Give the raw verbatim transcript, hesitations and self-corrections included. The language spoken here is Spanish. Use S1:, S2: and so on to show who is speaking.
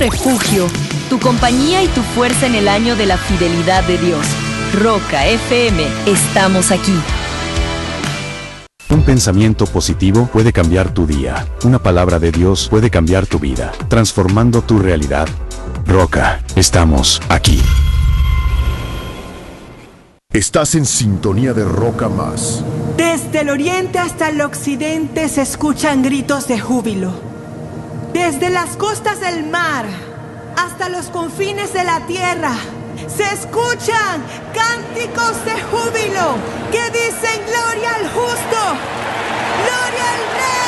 S1: refugio, tu compañía y tu fuerza en el año de la fidelidad de Dios. Roca F M, estamos aquí.
S2: Un pensamiento positivo puede cambiar tu día. Una palabra de Dios puede cambiar tu vida, transformando tu realidad. Roca, estamos aquí.
S3: Estás en sintonía de Roca Más.
S4: Desde el oriente hasta el occidente se escuchan gritos de júbilo. Desde las costas del mar hasta los confines de la tierra se escuchan cánticos de júbilo que dicen gloria al justo, gloria al rey.